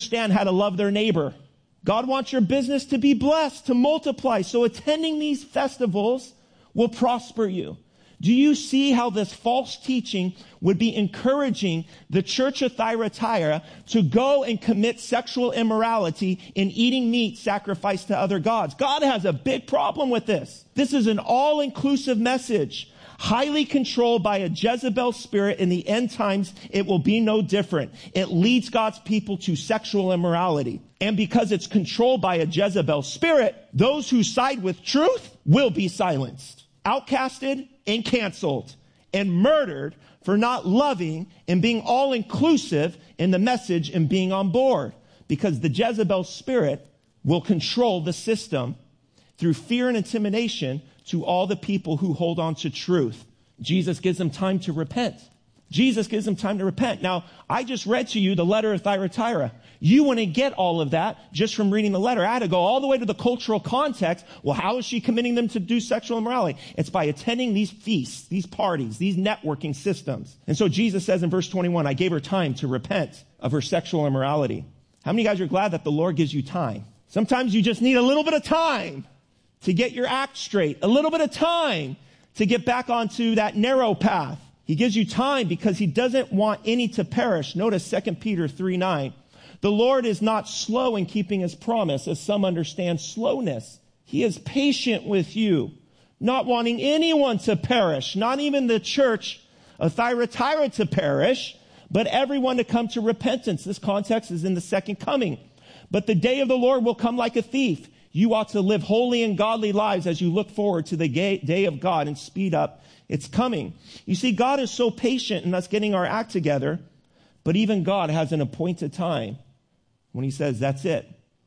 understand how to love their neighbor. God wants your business to be blessed, to multiply. So attending these festivals will prosper you. Do you see how this false teaching would be encouraging the church of Thyatira to go and commit sexual immorality in eating meat sacrificed to other gods? God has a big problem with this. This is an all-inclusive message, highly controlled by a Jezebel spirit. In the end times, it will be no different. It leads God's people to sexual immorality. And because it's controlled by a Jezebel spirit, those who side with truth will be silenced, outcasted, and canceled, and murdered for not loving and being all-inclusive in the message and being on board. Because the Jezebel spirit will control the system through fear and intimidation to all the people who hold on to truth. Jesus gives them time to repent. Jesus gives them time to repent. Now, I just read to you the letter of Thyatira. You wouldn't get all of that just from reading the letter. I had to go all the way to the cultural context. Well, how is she committing them to do sexual immorality? It's by attending these feasts, these parties, these networking systems. And so Jesus says in verse 21, I gave her time to repent of her sexual immorality. How many of you guys are glad that the Lord gives you time? Sometimes you just need a little bit of time to get your act straight, a little bit of time to get back onto that narrow path. He gives you time because he doesn't want any to perish. Notice 2 Peter 3:9. The Lord is not slow in keeping his promise, as some understand slowness. He is patient with you, not wanting anyone to perish, not even the church of Thyatira to perish, but everyone to come to repentance. This context is in the second coming. But the day of the Lord will come like a thief. You ought to live holy and godly lives as you look forward to the day of God and speed up its coming. You see, God is so patient in us getting our act together, but even God has an appointed time when he says, that's it.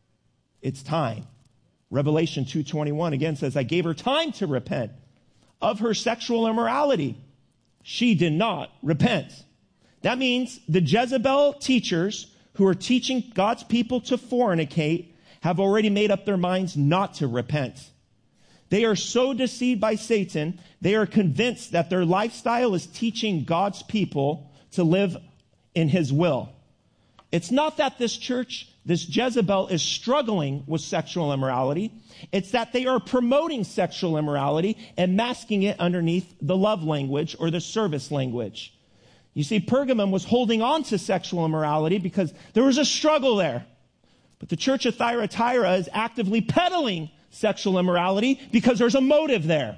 It's time. Revelation 2:21 again says, I gave her time to repent of her sexual immorality. She did not repent. That means the Jezebel teachers who are teaching God's people to fornicate have already made up their minds not to repent. They are so deceived by Satan, they are convinced that their lifestyle is teaching God's people to live in his will. It's not that this church, this Jezebel, is struggling with sexual immorality. It's that they are promoting sexual immorality and masking it underneath the love language or the service language. You see, Pergamum was holding on to sexual immorality because there was a struggle there. But the church of Thyatira is actively peddling sexual immorality because there's a motive there.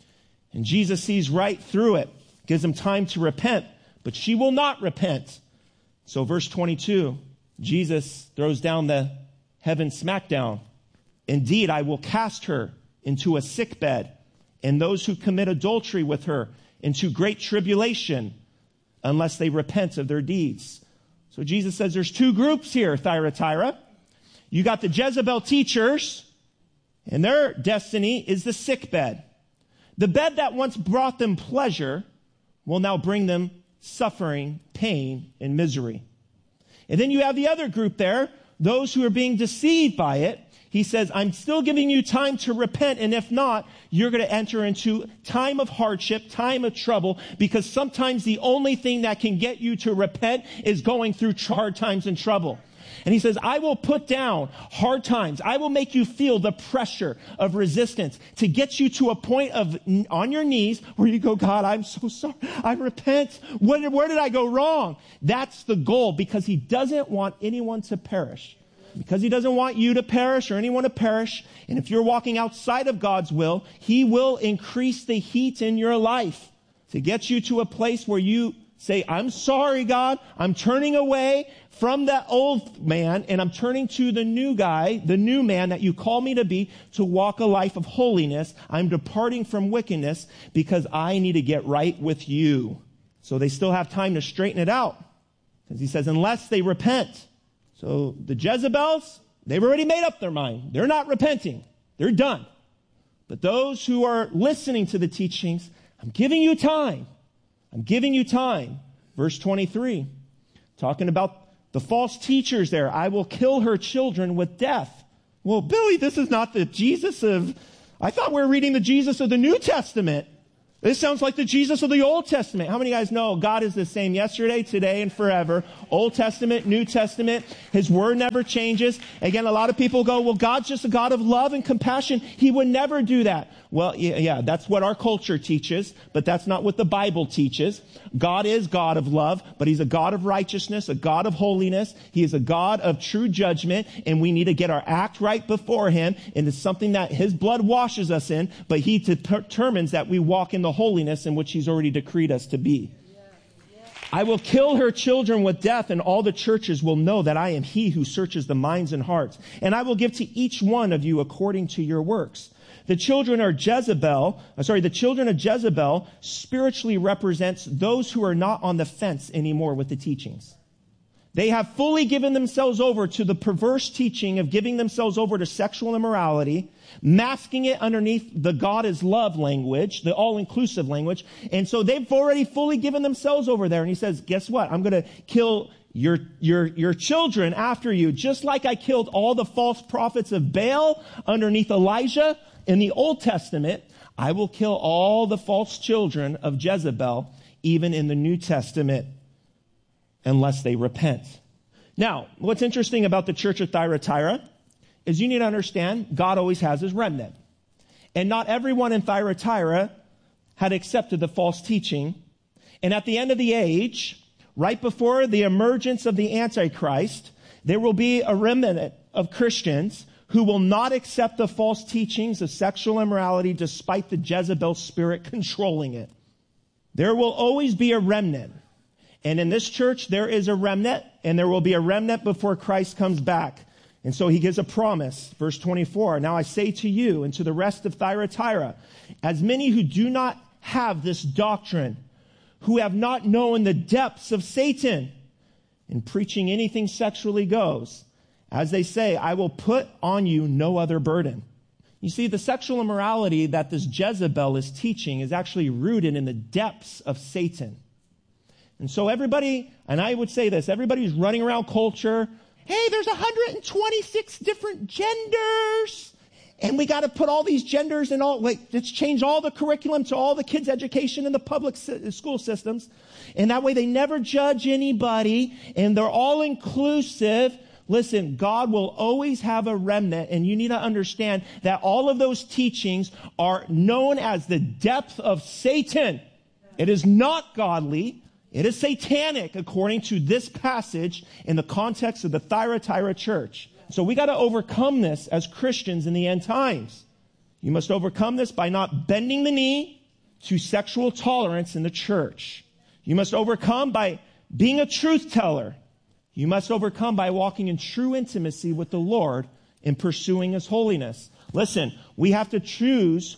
And Jesus sees right through it, gives them time to repent, but she will not repent. So verse 22, Jesus throws down the heaven smackdown. Indeed, I will cast her into a sickbed, and those who commit adultery with her into great tribulation, unless they repent of their deeds. So Jesus says there's two groups here, Thyatira. You got the Jezebel teachers, and their destiny is the sickbed. The bed that once brought them pleasure will now bring them suffering, pain, and misery. And then you have the other group there, those who are being deceived by it. He says, I'm still giving you time to repent, and if not, you're going to enter into time of hardship, time of trouble, because sometimes the only thing that can get you to repent is going through hard times and trouble. And he says, I will put down hard times. I will make you feel the pressure of resistance to get you to a point of on your knees where you go, God, I'm so sorry. I repent. Where did I go wrong? That's the goal, because he doesn't want anyone to perish. Because he doesn't want you to perish or anyone to perish. And if you're walking outside of God's will, he will increase the heat in your life to get you to a place where you say, I'm sorry, God. I'm turning away from that old man and I'm turning to the new guy, the new man that you call me to be, to walk a life of holiness. I'm departing from wickedness because I need to get right with you. So they still have time to straighten it out. Because he says, unless they repent. So the Jezebels, they've already made up their mind. They're not repenting. They're done. But those who are listening to the teachings, I'm giving you time. I'm giving you time. Verse 23, talking about the false teachers there. I will kill her children with death. Well, Billy, this is not the Jesus of, I thought we were reading the Jesus of the New Testament. This sounds like the Jesus of the Old Testament. How many of you guys know God is the same yesterday, today, and forever? Old Testament, New Testament. His word never changes. Again, a lot of people go, well, God's just a God of love and compassion. He would never do that. Well, yeah, that's what our culture teaches, but that's not what the Bible teaches. God is God of love, but he's a God of righteousness, a God of holiness. He is a God of true judgment, and we need to get our act right before him. And it's something that his blood washes us in, but he determines that we walk in the holiness in which he's already decreed us to be. I will kill her children with death, and all the churches will know that I am he who searches the minds and hearts. And I will give to each one of you according to your works. The children of Jezebel spiritually represents those who are not on the fence anymore with the teachings. They have fully given themselves over to the perverse teaching of giving themselves over to sexual immorality, masking it underneath the God is love language, the all-inclusive language. And so they've already fully given themselves over there. And he says, guess what? I'm going to kill your children after you, just like I killed all the false prophets of Baal underneath Elijah in the Old Testament. I will kill all the false children of Jezebel, even in the New Testament, unless they repent. Now, what's interesting about the church of Thyatira is you need to understand God always has his remnant. And not everyone in Thyatira had accepted the false teaching. And at the end of the age, right before the emergence of the Antichrist, there will be a remnant of Christians who will not accept the false teachings of sexual immorality despite the Jezebel spirit controlling it. There will always be a remnant. And in this church, there is a remnant, and there will be a remnant before Christ comes back. And so he gives a promise, verse 24. Now I say to you and to the rest of Thyatira, as many who do not have this doctrine, who have not known the depths of Satan, in preaching anything sexually goes, as they say, I will put on you no other burden. You see, the sexual immorality that this Jezebel is teaching is actually rooted in the depths of Satan. And so everybody, and I would say this, everybody who's running around culture, hey, there's 126 different genders, and we got to put all these genders in all, let's change all the curriculum to all the kids' education in the public school systems, and that way they never judge anybody, and they're all inclusive. Listen, God will always have a remnant, and you need to understand that all of those teachings are known as the depth of Satan. It is not godly. It is satanic, according to this passage in the context of the Thyatira church. So we got to overcome this as Christians in the end times. You must overcome this by not bending the knee to sexual tolerance in the church. You must overcome by being a truth teller. You must overcome by walking in true intimacy with the Lord and pursuing his holiness. Listen, we have to choose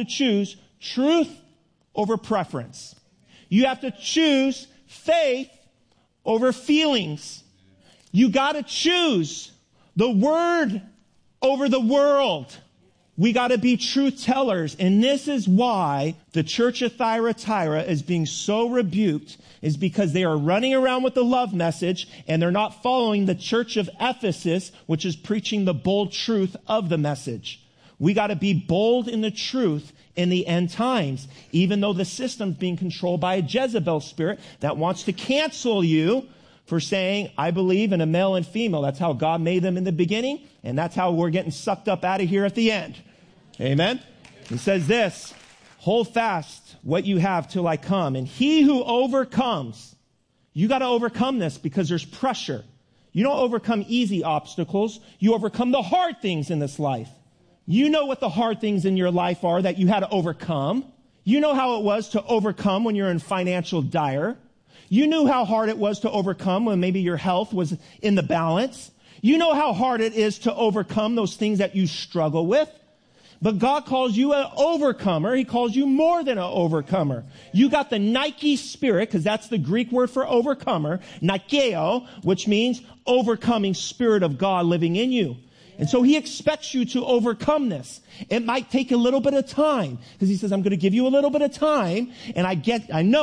truth over preference. You have to choose faith over feelings. You got to choose the word over the world. We got to be truth tellers. And this is why the church of Thyatira is being so rebuked, is because they are running around with the love message and they're not following the church of Ephesus, which is preaching the bold truth of the message. We got to be bold in the truth in the end times, even though the system's being controlled by a Jezebel spirit that wants to cancel you for saying, I believe in a male and female. That's how God made them in the beginning, and that's how we're getting sucked up out of here at the end. Amen? He says this, hold fast what you have till I come. And he who overcomes, you got to overcome this because there's pressure. You don't overcome easy obstacles. You overcome the hard things in this life. You know what the hard things in your life are that you had to overcome. You know how it was to overcome when you're in financial dire. You knew how hard it was to overcome when maybe your health was in the balance. You know how hard it is to overcome those things that you struggle with. But God calls you an overcomer. He calls you more than an overcomer. You got the Nike spirit, because that's the Greek word for overcomer, Nikeo, which means overcoming spirit of God living in you. And so he expects you to overcome this. It might take a little bit of time, because he says, I'm going to give you a little bit of time, and I know it,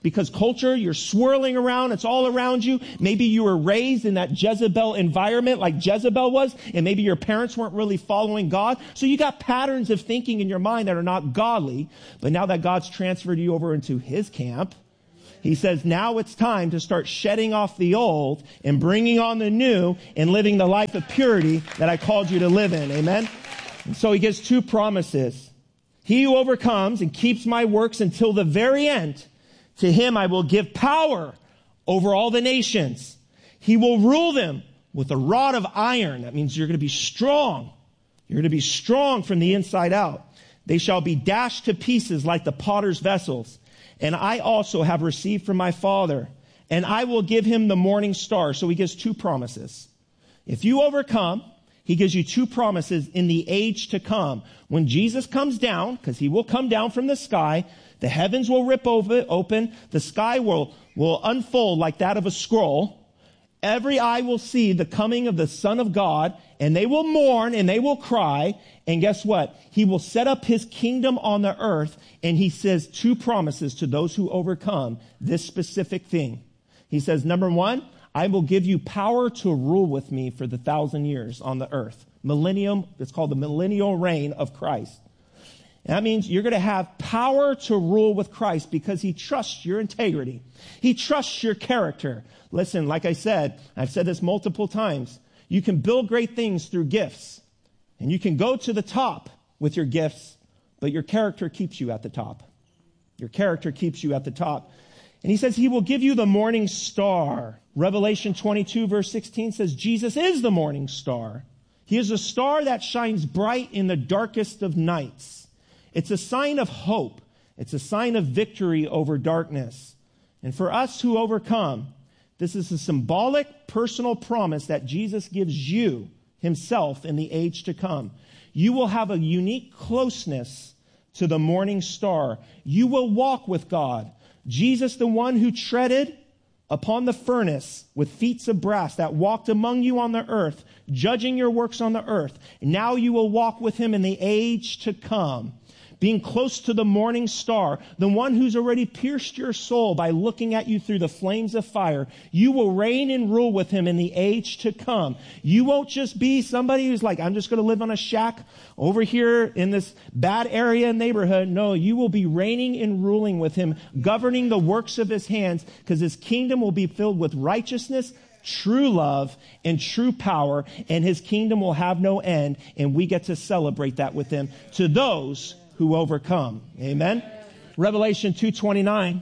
because culture, you're swirling around. It's all around you. Maybe you were raised in that Jezebel environment like Jezebel was, and maybe your parents weren't really following God. So you got patterns of thinking in your mind that are not godly. But now that God's transferred you over into his camp, he says, now it's time to start shedding off the old and bringing on the new and living the life of purity that I called you to live in. Amen? And so he gives two promises. He who overcomes and keeps my works until the very end, to him I will give power over all the nations. He will rule them with a rod of iron. That means you're going to be strong. You're going to be strong from the inside out. They shall be dashed to pieces like the potter's vessels. And I also have received from my Father, and I will give him the morning star. So he gives two promises. If you overcome, he gives you two promises in the age to come. When Jesus comes down, because he will come down from the sky, the heavens will rip open, the sky will unfold like that of a scroll. Every eye will see the coming of the Son of God, and they will mourn and they will cry. And guess what? He will set up his kingdom on the earth, and he says two promises to those who overcome this specific thing. He says, number one, I will give you power to rule with me for the 1,000 years on the earth. Millennium, it's called the millennial reign of Christ. And that means you're going to have power to rule with Christ because he trusts your integrity. He trusts your character. Listen, like I said, I've said this multiple times. You can build great things through gifts. And you can go to the top with your gifts, but your character keeps you at the top. Your character keeps you at the top. And he says he will give you the morning star. Revelation 22 verse 16 says Jesus is the morning star. He is a star that shines bright in the darkest of nights. It's a sign of hope. It's a sign of victory over darkness. And for us who overcome, this is a symbolic personal promise that Jesus gives you himself in the age to come. You will have a unique closeness to the morning star. You will walk with God. Jesus, the one who treaded upon the furnace with feet of brass, that walked among you on the earth, judging your works on the earth. Now you will walk with him in the age to come, being close to the morning star, the one who's already pierced your soul by looking at you through the flames of fire. You will reign and rule with him in the age to come. You won't just be somebody who's like, I'm just going to live on a shack over here in this bad area neighborhood. No, you will be reigning and ruling with him, governing the works of his hands, because his kingdom will be filled with righteousness, true love, and true power, and his kingdom will have no end, and we get to celebrate that with him to those who overcome. Amen. Revelation 2:29.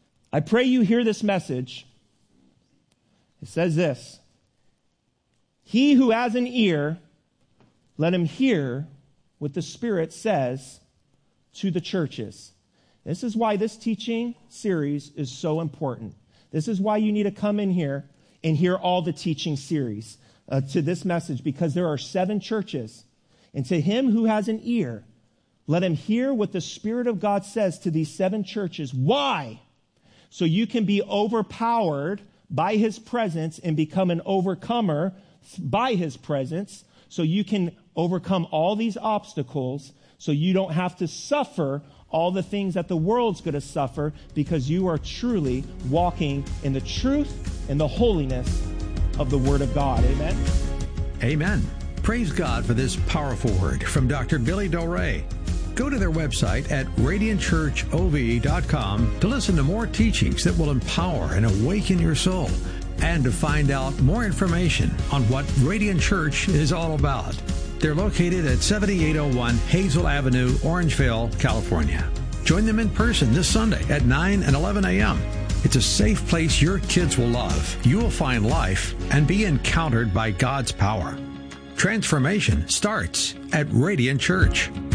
I pray you hear this message. It says this: he who has an ear, let him hear what the Spirit says to the churches. This is why this teaching series is so important. This is why you need to come in here and hear all the teaching series to this message, because there are 7 churches. And to him who has an ear, let him hear what the Spirit of God says to these 7 churches. Why? So you can be overpowered by his presence and become an overcomer by his presence. So you can overcome all these obstacles. So you don't have to suffer all the things that the world's going to suffer, because you are truly walking in the truth and the holiness of the Word of God. Amen. Amen. Praise God for this powerful word from Dr. Billy Del Rey. Go to their website at radiantchurchov.com to listen to more teachings that will empower and awaken your soul, and to find out more information on what Radiant Church is all about. They're located at 7801 Hazel Avenue, Orangeville, California. Join them in person this Sunday at 9 and 11 a.m. It's a safe place your kids will love. You will find life and be encountered by God's power. Transformation starts at Radiant Church.